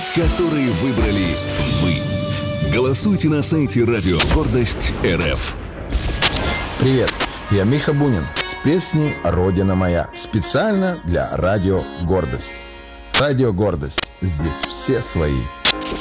который выбрали вы. Голосуйте на сайте Радио Гордость РФ. Привет, я Миха Бунин с песней «Родина моя». Специально для Радио Гордость. Радио Гордость. Здесь все свои.